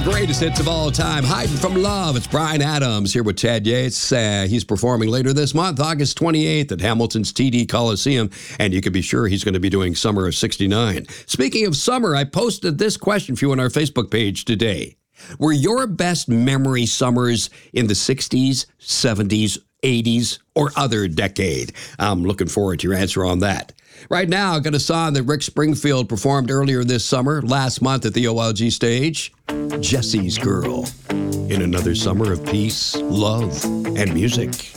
Greatest hits of all time, Hiding from Love. It's Bryan Adams here with Chad Yates. He's performing later this month, August 28th at Hamilton's TD Coliseum, and you can be sure he's going to be doing Summer of '69. Speaking of summer, I posted this question for you on our Facebook page today. Were your best memory summers in the 60s, 70s, 80s, or other decade? I'm looking forward to your answer on that. Right now, I got a song that Rick Springfield performed earlier this summer, last month at the OLG stage. Jesse's Girl, in another summer of peace, love, and music.